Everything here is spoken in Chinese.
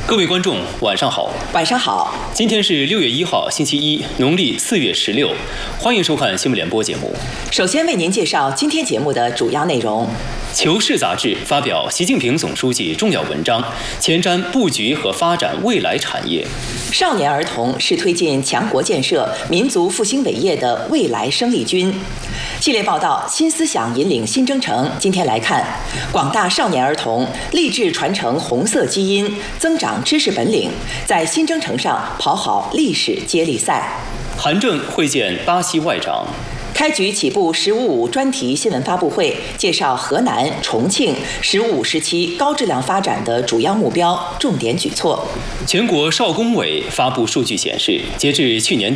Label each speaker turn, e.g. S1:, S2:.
S1: 各位观众，晚上好。
S2: 晚上好。
S1: 今天是6月1号，星期一，农历4月16。欢迎收看新闻联播节目。
S2: 首先为您介绍今天节目的主要内容。
S1: 《求是》杂志发表习近平总书记重要文章，前瞻布局和发展未来产业。
S2: 少年儿童是推进强国建设、民族复兴伟业的未来生力军。系列报道《新思想引领新征程》，今天来看广大少年儿童立志传承红色基因，增长知识本领，在新征程上跑好历史接力赛。
S1: 韩正会见巴西外长。
S2: 开局起步“15+5”专题新闻发布会，介绍河南、重庆“15+5”时期高质量发展的主要目标、重点举措。
S1: 全国少工委发布数据显示，截至去年底